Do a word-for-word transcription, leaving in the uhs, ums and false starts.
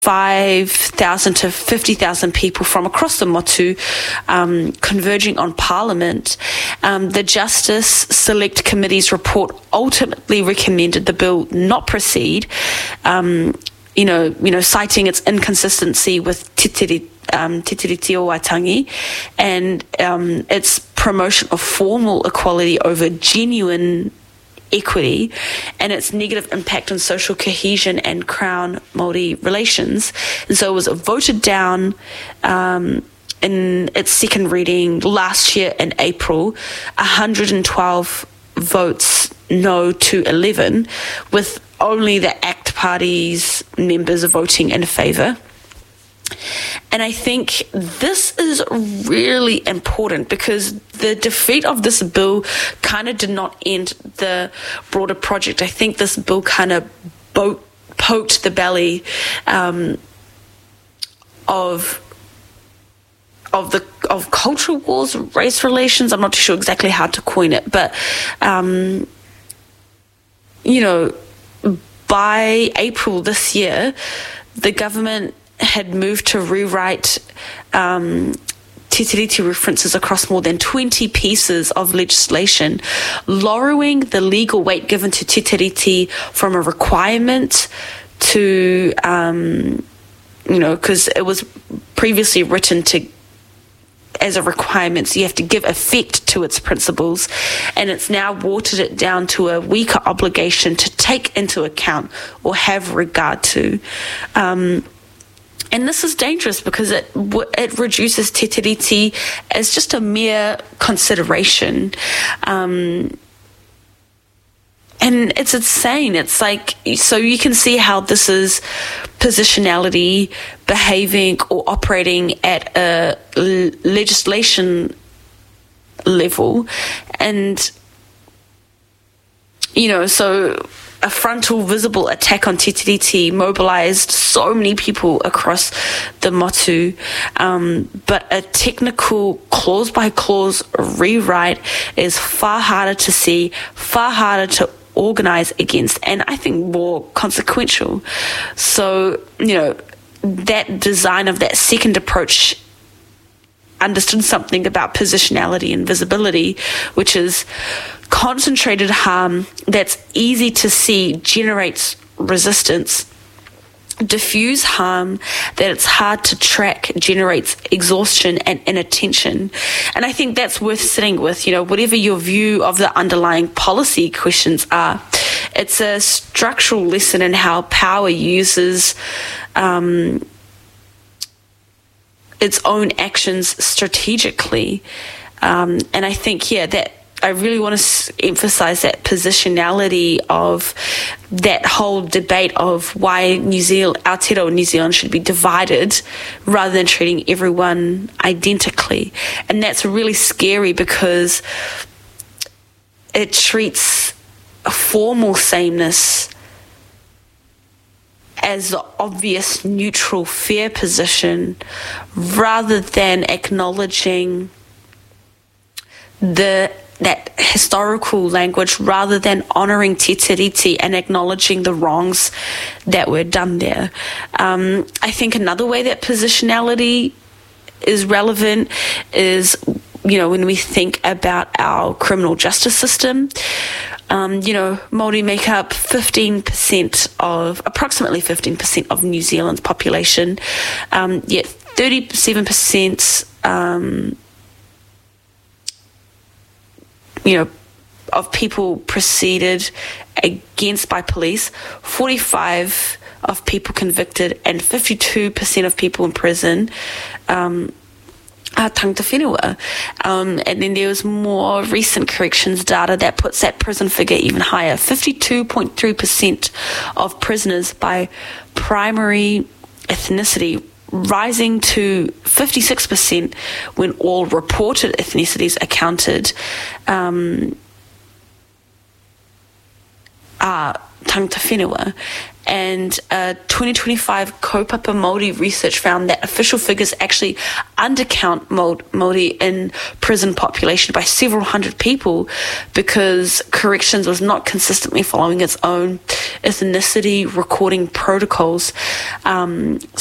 five thousand to fifty thousand people from across the Motu um, converging on Parliament. Um, the Justice Select Committee's report ultimately recommended the bill not proceed, um, you know, you know, citing its inconsistency with Te Tiriti, um, Te Tiriti o Waitangi and um, its promotion of formal equality over genuine equity and its negative impact on social cohesion and Crown Māori relations. And so it was voted down um, in its second reading last year in April, one hundred twelve votes no to eleven, with only the ACT Party's members voting in favour. And I think this is really important because the defeat of this bill kind of did not end the broader project. I think this bill kind of bo- poked the belly um, of of the of cultural wars, race relations. I'm not too sure exactly how to coin it, but um, you know, by April this year, the government had moved to rewrite um, Te Tiriti references across more than twenty pieces of legislation, lowering the legal weight given to Te Tiriti from a requirement to, um, you know, because it was previously written to as a requirement, so you have to give effect to its principles, and it's now watered it down to a weaker obligation to take into account or have regard to. Um, And this is dangerous because it it reduces Te Tiriti as just a mere consideration. Um, and it's insane. It's like, so you can see how this is positionality behaving or operating at a l- legislation level. And, you know, so a frontal, visible attack on Te Tiriti mobilised so many people across the Motu, um, but a technical clause-by-clause rewrite is far harder to see, far harder to organise against, and I think more consequential. So, you know, that design of that second approach understood something about positionality and visibility, which is concentrated harm that's easy to see generates resistance. Diffuse harm that it's hard to track generates exhaustion and inattention. And I think that's worth sitting with, you know, whatever your view of the underlying policy questions are. It's a structural lesson in how power uses um, its own actions strategically. Um, and I think, yeah, that I really want to s- emphasize that positionality of that whole debate of why New Zealand, Aotearoa New Zealand should be divided rather than treating everyone identically. And that's really scary because it treats a formal sameness as the obvious neutral fair position rather than acknowledging the that historical language, rather than honouring Te Tiriti and acknowledging the wrongs that were done there. Um, I think another way that positionality is relevant is, you know, when we think about our criminal justice system. Um, you know, Māori make up fifteen percent of, approximately fifteen percent of New Zealand's population, um, yet thirty-seven percent um, you know, of people proceeded against by police, forty-five of people convicted, and fifty-two percent of people in prison um, are tangata whenua. Um, and then there was more recent corrections data that puts that prison figure even higher. fifty-two point three percent of prisoners by primary ethnicity, rising to fifty-six percent when all reported ethnicities are counted. Um, uh, tangata whenua. And uh, twenty twenty-five Kaupapa Māori research found that official figures actually undercount Māori in prison population by several hundred people, because corrections was not consistently following its own ethnicity recording protocols. Um,